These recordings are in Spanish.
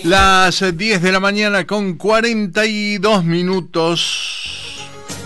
Las 10 de la mañana con 42 minutos.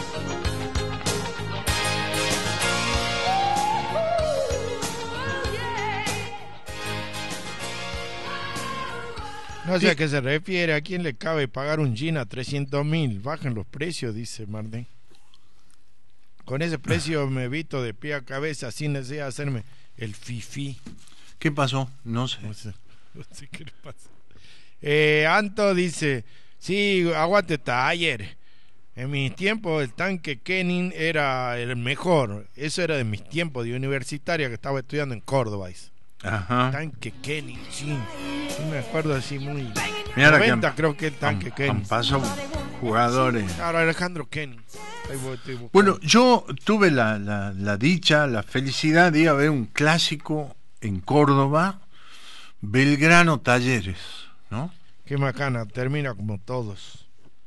No sé a qué se refiere, ¿a quién le cabe pagar un jean a 300.000? Bajen los precios, dice Martín. Con ese precio me evito de pie a cabeza sin necesidad de hacerme el fifí. ¿Qué pasó? No sé. No sé qué le pasa. Anto dice, sí, aguante Taller. En mis tiempos el tanque Kenin era el mejor. Eso era de mis tiempos de universitaria que estaba estudiando en Córdoba. Ajá. Tanque Kenin, sí me acuerdo así muy... Mira 90 creo que el tanque Kenin. Pasó jugadores. Ahora Alejandro Kenin. Bueno, yo tuve la dicha, la felicidad de ir a ver un clásico en Córdoba, Belgrano Talleres, ¿no? Qué macana, termina como todos.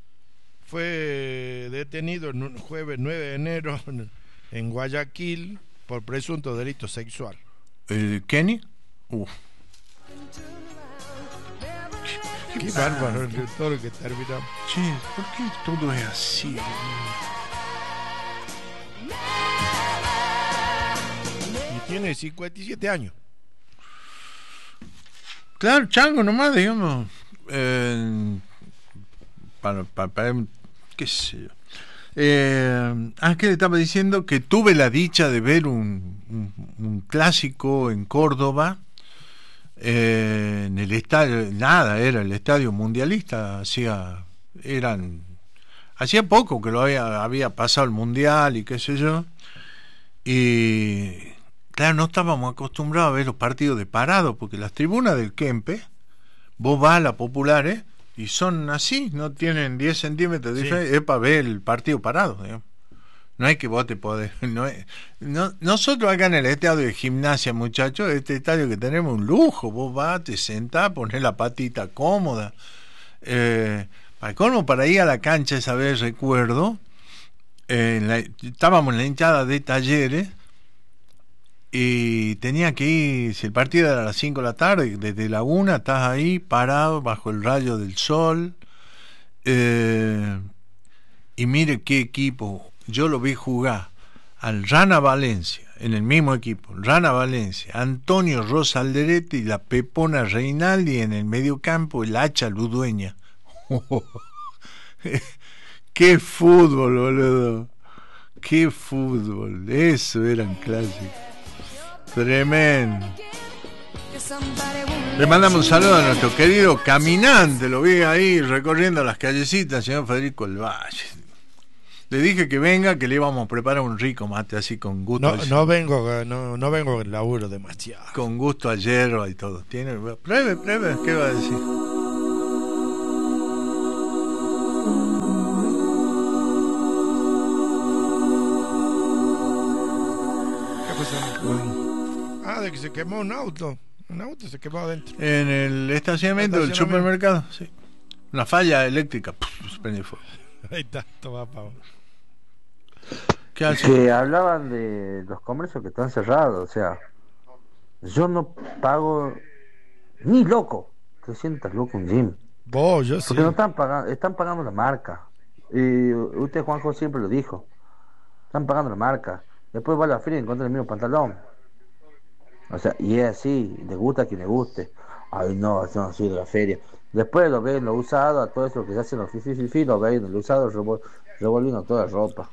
Fue detenido el jueves 9 de enero en Guayaquil por presunto delito sexual. ¿Kenny? Qué bárbaro todo lo que terminamos. Che, ¿por qué todo es así? Y tiene 57 años. Claro, chango nomás, digamos. Para qué sé yo. Que le estaba diciendo que tuve la dicha de ver un clásico en Córdoba, en el estadio, era el estadio mundialista, hacía poco que había pasado el mundial y qué sé yo, y claro, no estábamos acostumbrados a ver los partidos de parado, porque las tribunas del Kempe, vos vas a las populares y son así, no tienen 10 centímetros de diferencia, es para ver el partido parado, digamos. No hay que vos te podés. Nosotros acá en el estadio de Gimnasia, muchachos, este estadio que tenemos un lujo, vos vas, te sentás, ponés la patita cómoda. Para ir a la cancha esa vez recuerdo, estábamos en la hinchada de Talleres y tenía que ir, si el partido era a las 5 de la tarde, desde la 1 estás ahí parado bajo el rayo del sol, y mire qué equipo, yo lo vi jugar al Rana Valencia, en el mismo equipo, Rana Valencia, Antonio Rosa Alderete y la Pepona Reinaldi en el mediocampo, el Hacha Ludueña. Qué fútbol, boludo, qué fútbol, eso eran clásicos. Tremendo. Le mandamos un saludo a nuestro querido caminante, lo vi ahí recorriendo las callecitas, señor Federico El Valle. Le dije que venga, que le íbamos a preparar un rico mate así con gusto. No vengo el laburo demasiado. Con gusto a hierba y todo. Pruebe, ¿qué va a decir? De que se quemó un auto se quemó adentro. En el estacionamiento del supermercado, sí. Una falla eléctrica, se prende fuego. Ahí está, toma pavo. ¿Qué hace? Que hablaban de los comercios que están cerrados, o sea, yo no pago ni loco 300 lucas un gym. Yo sí. Porque no están pagando la marca. Y usted, Juanjo, siempre lo dijo. Están pagando la marca. Después va a la feria y encuentra el mismo pantalón. O sea, y es así, le gusta a quien le guste. Ay, no soy de la feria. Después lo ven, lo usado, a todo eso que se hacen los fifi, lo ven, lo usado, revolviendo toda la ropa.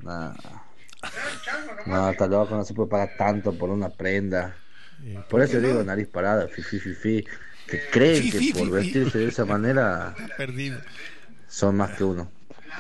No, está loco, no se puede pagar tanto por una prenda. Por eso digo, nariz parada, fifi, que creen que por vestirse de esa manera son más que uno.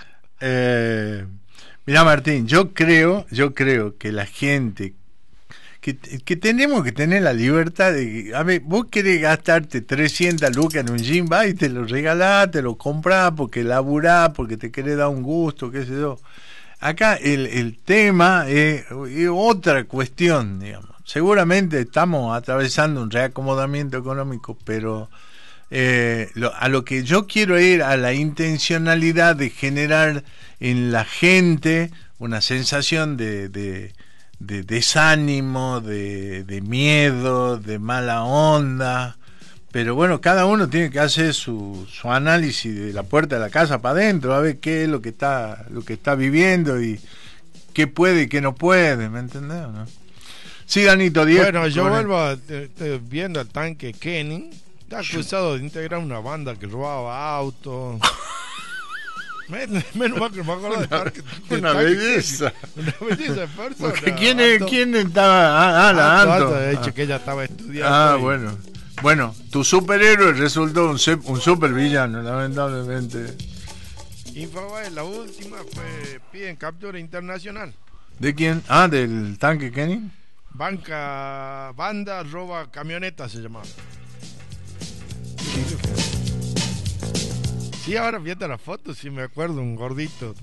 Mirá, Martín, yo creo que la gente que tenemos que tener la libertad de, a ver, vos querés gastarte 300 lucas en un gym, va y te lo regalás, te lo comprás porque laburás, porque te querés dar un gusto, qué sé yo. Acá el tema es otra cuestión, digamos. Seguramente estamos atravesando un reacomodamiento económico, pero a lo que yo quiero ir a la intencionalidad de generar en la gente una sensación de desánimo, de miedo, de mala onda, Pero bueno, cada uno tiene que hacer su análisis de la puerta de la casa para adentro, a ver qué es lo que está viviendo y qué puede y qué no puede, ¿me entendés o no? Sí, Danito, 10. Bueno, yo vuelvo estoy viendo al Tanque Kenny. Está acusado de integrar una banda que robaba autos. Menos mal que me acuerdo de Tanque. Una belleza. Una belleza de persona. ¿Quién estaba? La Anto. De hecho, que ella estaba estudiando. Bueno. Bueno, tu superhéroe resultó un supervillano, lamentablemente. Infobae, la última fue piden captura internacional. ¿De quién? Del Tanque Kenny. Banda roba camioneta se llamaba. Sí, ahora viendo la foto, sí me acuerdo, un gordito.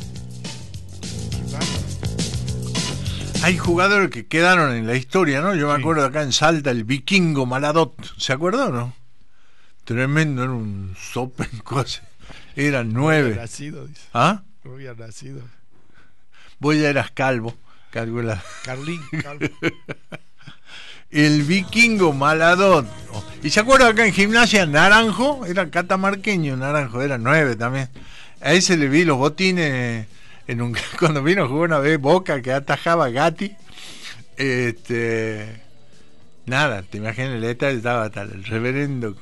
Hay jugadores que quedaron en la historia, ¿no? Yo me Sí. acuerdo acá en Salta, el vikingo Maladot. ¿Se acuerda o no? Tremendo, era un sopenco así. Eran 9. No había nacido, dice. ¿Ah? No había nacido. Vos ya eras calvo. Calcula. Carlín, calvo. El vikingo Maladot. ¿Y se acuerda acá en Gimnasia Naranjo? Era catamarqueño Naranjo, era 9 también. A ese le vi los botines cuando vino a jugar una vez Boca, que atajaba Gatti. Nada, te imaginas, el estadio estaba tal, el reverendo.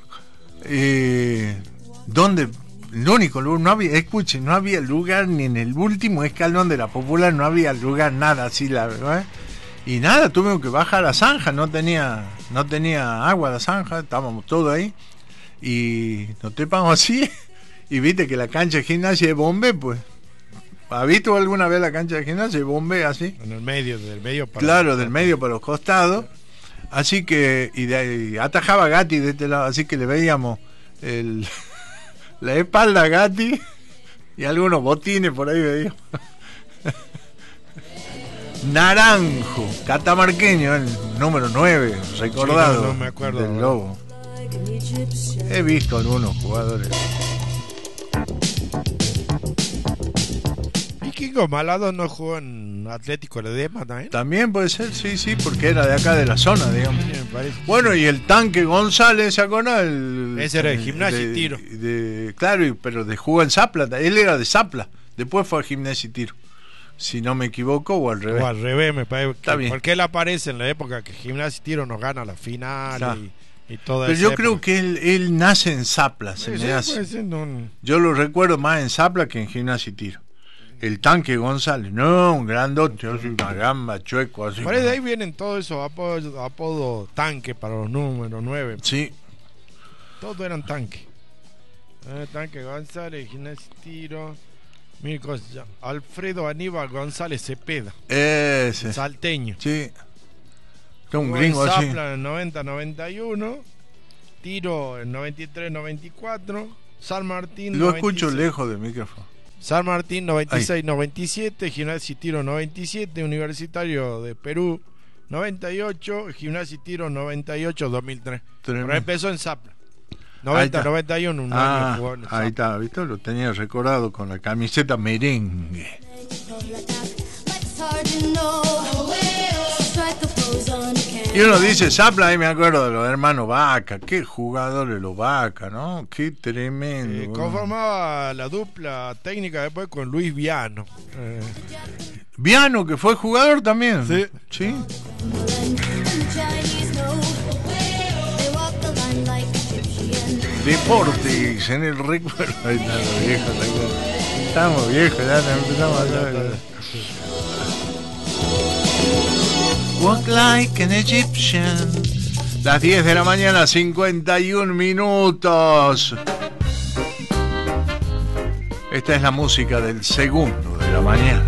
¿Dónde? El único lugar, no había lugar ni en el último escalón de la popular, no había lugar, nada así, la verdad. Y nada, tuvimos que bajar a la zanja, no tenía agua la zanja, estábamos todos ahí. Y nos trepamos así, y viste que la cancha de Gimnasia de Bombé, pues. ¿Has visto alguna vez la cancha de Gimnasia de Bombé así? En el medio, del medio para Claro, del medio para los costados. Así que, y de ahí atajaba Gatti de este lado, así que le veíamos la espalda a Gatti y algunos botines por ahí veíamos. Naranjo, catamarqueño, el número 9, recordado. Sí, no me acuerdo, del ¿no? Lobo. He visto algunos jugadores. Vikingo Malado no jugó en Atlético Ledesma también. También puede ser, sí, porque era de acá de la zona, digamos. Sí, me parece. Bueno, y el Tanque González, ¿se acuerdan? Ese era de Gimnasia y Tiro. Claro, pero de jugó en Zapla, él era de Zapla, después fue a Gimnasia y Tiro. Si no me equivoco, o al revés. O al revés, me parece. Está bien. Porque él aparece en la época que Gimnasia y Tiro nos gana la final Claro. y toda Pero esa yo época. creo que él nace en Zapla, se Sí, me hace. puede ser, no. Yo lo recuerdo más en Zapla que en Gimnasia y Tiro. El Tanque González, no, un grandote, así, una gamba, chueco, así. Por ahí de ahí vienen todos esos apodos tanque para los números 9. Sí, Todos eran tanque. Tanque González, Gimnasia y Tiro. Mil cosas ya. Alfredo Aníbal González Cepeda, ese. salteño. Sí. Que un Jugó gringo en así. Zapla en el 90-91, Tiro en 93-94, San Martín Lo 96, escucho lejos del micrófono. San Martín 96-97, Gimnasia y Tiro 97, Universitario de Perú 98, Gimnasia y Tiro 98-2003. Tremendo. Pero empezó en Zapla. Ahí está. 90-91, un año jugó en Zapla. Ahí está, ¿viste? Lo tenía recordado con la camiseta merengue. Y uno dice Zapla, ahí me acuerdo de los hermanos Vaca. Qué jugadores los Vaca, ¿no? Qué tremendo. Conformaba la dupla técnica después con Luis Viano. Viano, que fue jugador también. Sí. Sí. Deportes en el recuerdo. Ahí están los viejos. Estamos viejos, ya empezamos a hablar. Walk like an Egyptian. Las 10 de la mañana, 51 minutos. Esta es la música del segundo de la mañana.